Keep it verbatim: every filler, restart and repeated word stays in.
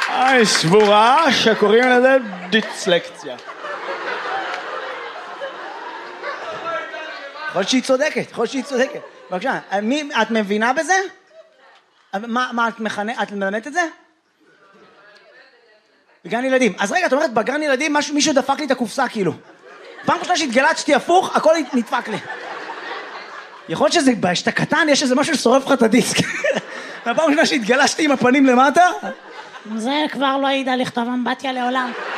אני סבורה שקוראים לזה דיסלקציה. יכול שהיא צודקת, יכול שהיא צודקת. בבקשה, מי, את מבינה בזה? מה, מה את מכנה, את מלמדת את זה? בגן ילדים. אז רגע, את אומרת, בגן ילדים משהו, מישהו דפק לי את הקופסה כאילו. פעם ראשונה שהתגלצתי הפוך, הכל נדפק לי. יכול להיות שזה, שאתה קטן, יש איזה משהו ששורף לך את הדיסק. והפעם ראשונה שהתגלשתי עם הפנים למטה, זה כבר לא ידע לכתוב אמבטיה לעולם.